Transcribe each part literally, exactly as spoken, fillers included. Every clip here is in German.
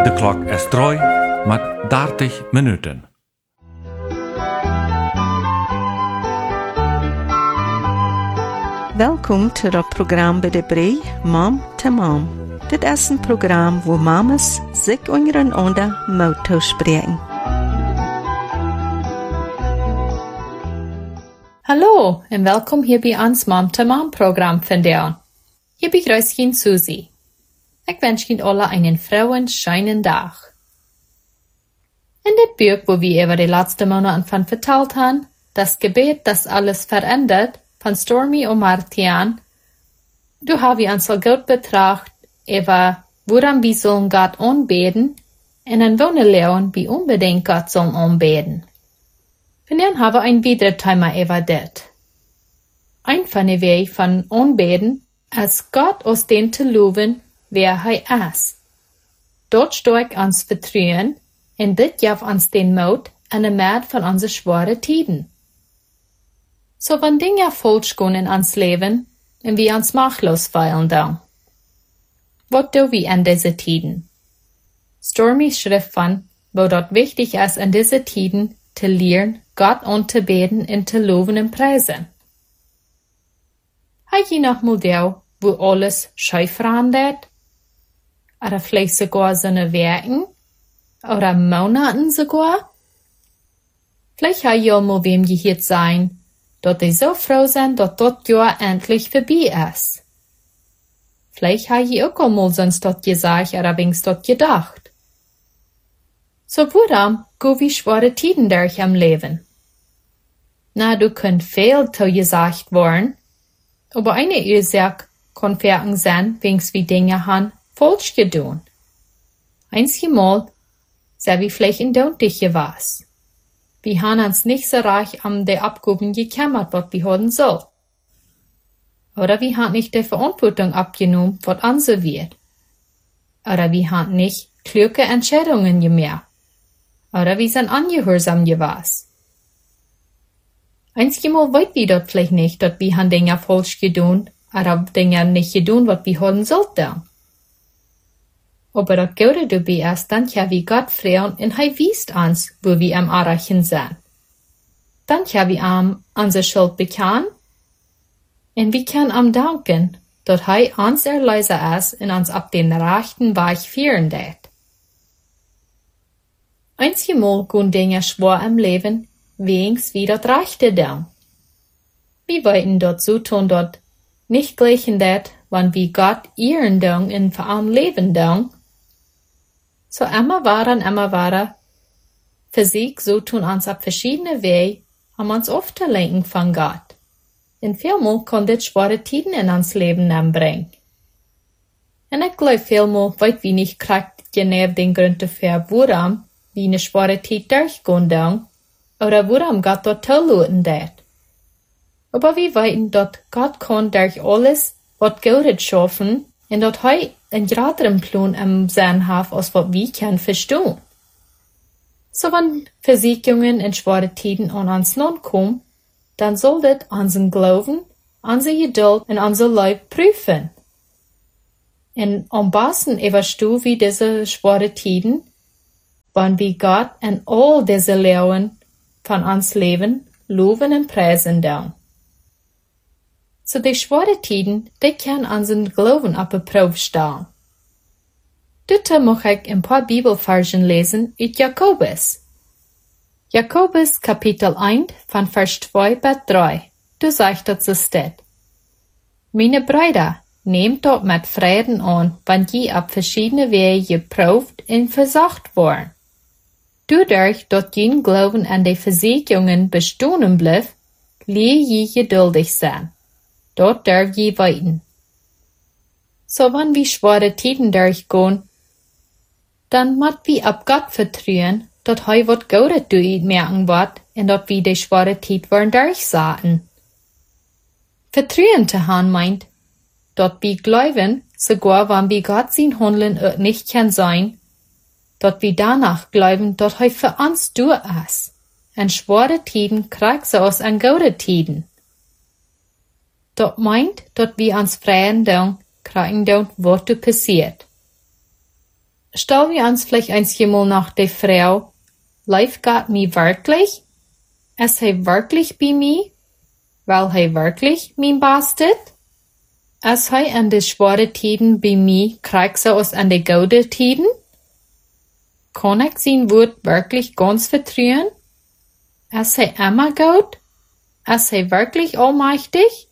De klok is drie met dertig minuten. Welkom to het programma bij de Brei, Mom to Mom. Dit is een programma waar mamas zich ondereinander moeten spreken. Hallo en welkom hier bij ons Mom to Mom programma vandaag. Hier begrüßt ihn Susi. Ich wünsche Ihnen alle einen frohen, schönen Tag. In dit Buch, wo wir über die letzten Monate von vertellt haben, das Gebet, das alles verändert, von Stormy und Martian, du hast wir uns so gut betracht, über woran wir sollen Gott anbeten, und dann wollen lernen, wie unbedingt Gott sollen anbeten. Und dann haben wir ein weiteres Thema über das. Ein von den Wegen von anbeten, als Gott aus den zu loben, wer er ist. Dort steigt uns Vertrauen, und dit gibt uns den Mut an der Merd von unseren schweren Tiden. So wenn Dinge falsch gehen in uns Leben, und wir uns machtlos fühlen dann. Was tun wir in diese Tiden? Stormy schrift von, wo dort wichtig ist in diese Tiden, zu lernen, Gott anzubeten und zu loben und preisen. Hat je noch mal da, wo alles scheu verandert? Oder vielleicht sogar seine Werken? Oder Monaten sogar? Vielleicht hat ihr mal wem gehört sein, dass die so froh sind, dass das Jahr endlich vorbei ist. Vielleicht hat ihr auch mal sonst das gesagt oder wenigstens das gedacht. So warum go wie schwere Tiden durch am Leben? Na, du könnt viel zu gesagt worden, aber eine Ursache kann verken sein, wenigstens wie Dinge han falsch getan. Einzige Mal, sei wie vielleicht in Duntige was. Wir haben uns nicht so reich an der Abgaben gekämmert, was wir haben soll. Oder wir haben nicht die Verantwortung abgenommen, was unser wird. Oder wir haben nicht kluge Entscheidungen gemacht. Oder wir sind ungehorsam gewesen. Einzige Mal weit wir dort vielleicht nicht, dass wir haben Dinge falsch getan, oder Dinge nicht getan, was wir haben sollten. Aber das Gute dabei ist, dann kann wir Gott fragen und er weist uns, wo wir am Erreichen sind. Dann kann wir ihm unsere Schuld bekennen und wir können ihm danken, dass er uns Erlöser ist und uns auf den rechten Weg führen wird. Einzige Mal gehen Dinge schwer im Leben, wenigstens wie das Rechte dann. Wir wollten dort so tun, dort nicht gleichen dat, wann wir Gott ehren dann in vor allem Leben dann. So immer weiter und immer weiter, für sich so tun uns auf verschiedene Wege, um uns aufzulenken von Gott. Und vielmal kann das schwere Tiden in uns Leben anbringen. Und ich glaube vielmal, weil wir nicht kriegt genau den Grund dafür, warum wir eine schwere Tid durchgehen dann, oder warum Gott dort zulassen wird. Aber wir wissen, dass Gott kann durch alles, was Gutes schaffen, und dass er einen größeren Plan im Sinn hat, als was wir können verstehen. So wenn Versicherungen und schwere Tiden an uns Land kommen, dann soll das unseren Glauben, unsere Geduld und unser Leib prüfen. Und am besten überstehen wir diese schwere Tiden, wenn wir Gott und all diese Lehren von uns Leben loben und preisen dann. So die schwere Tiden, die können unseren Glauben auf die Probe stellen. Dazu möchte ich ein paar Bibelversen lesen aus Jakobus. Jakobus Kapitel eins von Vers zwei bis drei. Du sagst dazu steht: Meine Brüder, nehmt dort mit Frieden an, wenn je auf verschiedene Wege geprüft und versucht worden. Dadurch, dass jeden Glauben an die Versicherungen bestehen bleibt, lehre je geduldig sein. Dort darf je weiten. So wenn wir schwere Tiden durchgehen, dann muss wir auf Gott vertrauen, dass er was Gutes durch merken wird und dass wir die schwere Tid wollen durchsaten. Vertrauen zu haben meint, dass wir glauben, sogar wenn wir Gott sein Handeln nicht kann sein, dass wir danach glauben, dass er für uns durch ist. Und schwere Tiden kriegt sie aus an gute Tiden. Das meint, dass wir uns freien dann kriegen, was passiert. stellen wir uns vielleicht einmal nach der Frau, lebt Gott mir wirklich? Ist er wirklich bei mir? Weil er wirklich mein bastet? Ist er an de schwere Tiden bei mir, kriegt er aus an de gute Tiden? Kann ich sein Wort wirklich ganz vertrauen? Ist er immer gut? Ist er wirklich allmächtig?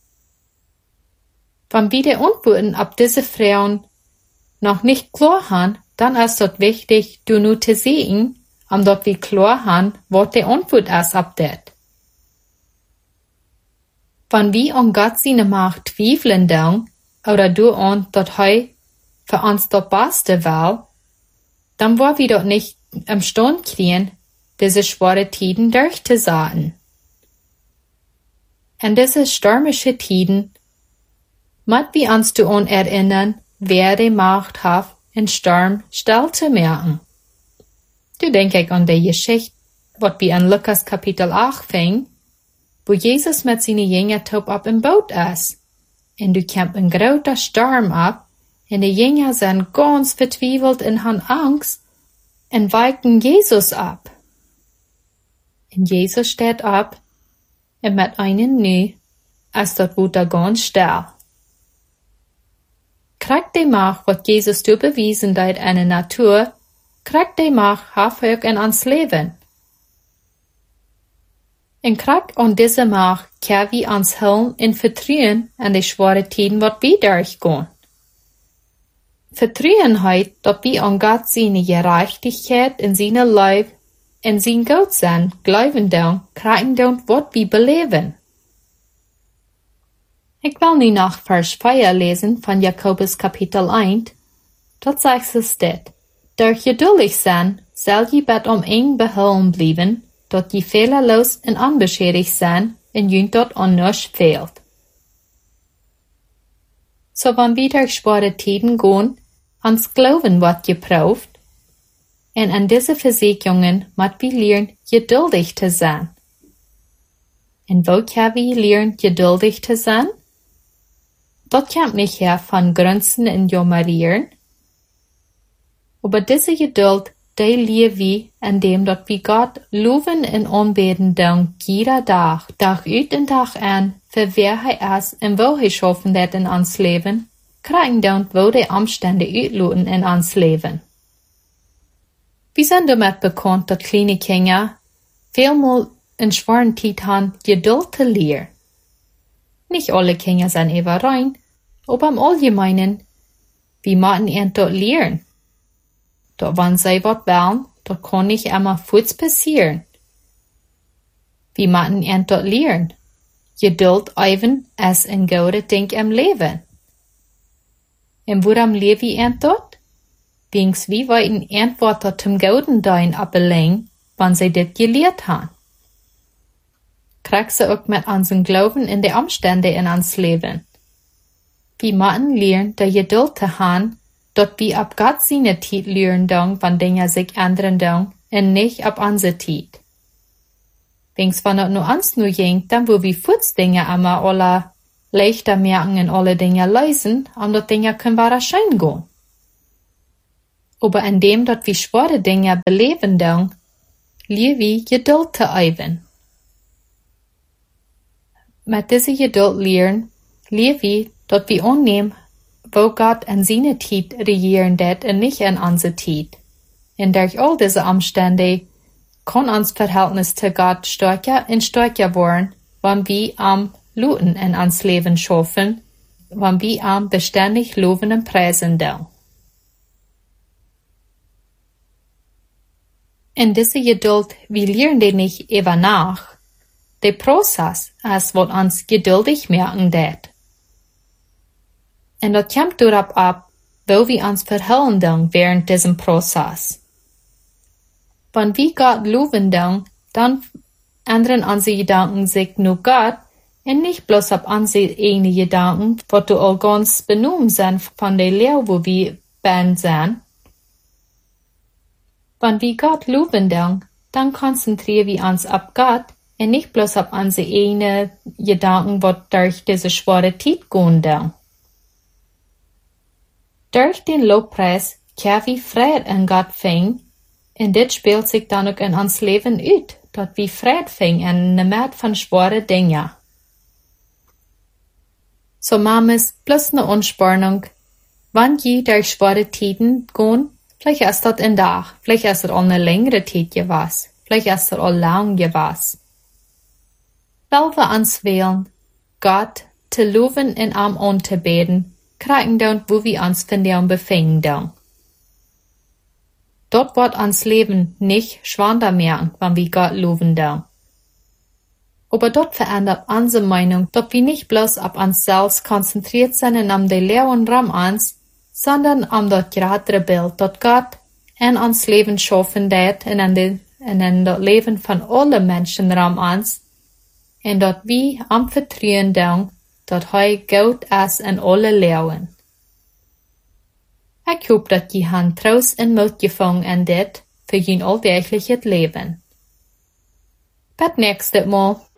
Wenn wir die Antworten auf diese Frauen noch nicht klar haben, dann ist es wichtig, du nur zu sehen, um dort wir klar haben, was die Antwort ist auf das. Wenn wir an Gott seine Macht zweifeln dann, oder du an, dass er für uns das Beste will, dann wollen wir dort nicht im Stand kriegen, diese schwere Tiden durchzusagen. In diese stürmische Tiden müssen wir uns daran erinnern, wer die Macht hat, in Sturm still zu merken. Du denkst an die Geschichte, was wir in Lukas Kapitel acht fing, wo Jesus mit seinen Jüngern top ab im Boot ist. Und du kämpft ein großer Sturm ab, und die Jünger sind ganz vertwiebelt und haben Angst und weichen Jesus ab. Und Jesus steht ab, und mit einem Nu ist dort Wutter ganz still. Kriegt die Macht, was Jesus du bewiesen hat in der Natur, kriegt die Macht, hafök in ans Leben. Und kriegt an diese Macht, kann wir uns helfen und vertrauen an die schwere Tiden, was wir durchgehen. Vertrauen heißt, dass wir an Gott seine Gerechtigkeit in seine Leib in sein Gottsein glauben dann, kriegen dann, was wir beleben. Ich will nu nach Vers vier lesen von Jakobus Kapitel eins. Dort sagt es det. Durch geduldig sein, soll je bet um eng behouden bleiben, dat je fehlerlos en unbeschädigt sein, en jünt dort an nichts fehlt. So wann wir durch schwere Tiden gehen, ans Glauben wat geprüft, en an diese Versicherungen mat wir lernen, geduldig zu sein. En wo kann wir lernen, geduldig zu sein? Dat kommt nicht her von Grenzen und Jammerieren. Aber diese Geduld, die lernen wir, indem dat wir Gott loben und anbeten dann jeder Tag, Tag ut und Tag an, für wer er ist und wo er schaffen wird in ans Leben, kriegen dann, wo die Umstände utloten in ans Leben. Wir sind damit bekannt, dass kleine Kinder vielmal in schweren Zeit haben, Geduld zu lernen. Nicht alle Kinder sind immer rein, aber im Allgemeinen, wir müssen ihnen dort lernen. Doch wenn sie was wollen, das kann nicht immer kurz passieren. Wir müssen ihnen dort lernen. Geduld üben ist ein gutes Ding im Leben. Und woran lernen wir ihnen dort? Wings wie wollten Antworten zum Guten dein abbelegen, wenn sie das gelehrt haben. Kriegt sie auch mit unserem Glauben in die Umstände in uns Leben. Wir müssen lernen, die Geduld zu haben, dort wir ab Gott seine Zeit lernen dann, wenn Dinge sich ändern dann, und nicht ab unsere Zeit. Wings wenn es nur uns nur ging, dann wo wir kurz Dinge immer alle leichter merken und alle Dinge lösen, und dort Dinge können wir schein gehen. Aber indem dort wir schwere Dinge beleben dann, lernen wir Geduld zu üben. Mit dieser Geduld lernen, lernen wir, dass wir annehmen, wo Gott in seine Zeit regieren wird und nicht in unsere Zeit. Und durch all diese Umstände kann uns Verhältnis zu Gott stärker und stärker werden, wenn wir am Luten in uns Leben schaffen, wenn wir am beständig loben und preisen dann. In dieser Geduld, wir lernen die nicht über nach. Der Prozess ist, was uns geduldig merken wird. Und das kommt darauf ab, wo wir uns verhalten dann während diesem Prozess. Wenn wir Gott loben dann, dann ändern unsere Gedanken sich nur Gott und nicht bloß auf unsere eigenen Gedanken, was du all ganz benommen sind von der Lehre, wo wir ben sind. Wenn wir Gott loben dann, dann konzentrieren wir uns auf Gott und nicht bloß auf unsere eigenen Gedanken, was durch diese schwere Zeit gehen dann. Durch den Lobpreis kjær wie fred en God ving, en dit speelt zich dan ook in ons leven uit, dat wie fred ving en nemet van zware dingen. So mames, plus ne Unspannung, wann je durch schwere Tiden gehen, vielleicht ist das ein Tag, vielleicht ist das auch eine längere Zeit gewesen, vielleicht ist das auch lang gewesen. Weil wir uns wählen, Gott zu loben und am anzubeten, kriegen dann, wo wir uns von dem befingen dann. Dort wird uns Leben nicht schwander mehr, wenn wir Gott loben dann. Aber dort verändert unsere Meinung, dass wir nicht bloß auf uns selbst konzentriert sind und um die Lehren rum uns, sondern um das größere Bild, das Gott in uns Leben schaffen wird und in, in, in das Leben von allen Menschen rum uns, und dass wir am Vertrauen dann, dass er Gott ist in alle Lehren. Ich hoffe, dass ihr han Trost und Mut gefangen in dit für ein alltägliches Leben. Bis nächstes Mal.